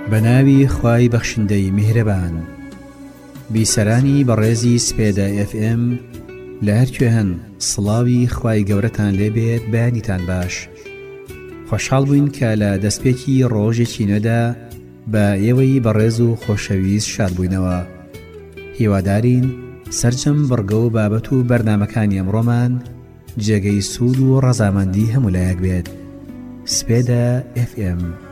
بەناوی خوای بەخشندەی میهرەبان. بیسەرانی بەڕێزی سپێدە FM لە هەرکوێ هەن، سڵاوی خوای گەورەتان لێبێت. بەیانیتان باش. خۆشحاڵ بووین کە لە دەستپێکی ڕۆژێکی نوێدا بە ئێوەی بەڕێز و خۆشەویست شاد بووینەوە. هیوادارین سەرجەم بڕگە و بابەت و بەرنامەکانی ئەمڕۆمان جێگەی سوود و ڕەزامەندی هەموو لایەک بێت. سپێدە FM.